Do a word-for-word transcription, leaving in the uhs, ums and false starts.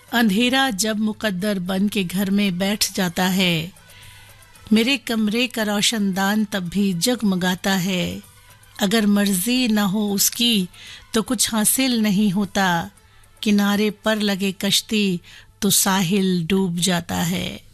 अंधेरा जब मुकद्दर बन के घर में बैठ जाता है, मेरे कमरे का रोशनदान तब भी जगमगाता है। अगर मर्जी न हो उसकी तो कुछ हासिल नहीं होता, किनारे पर लगे कश्ती तो साहिल डूब जाता है।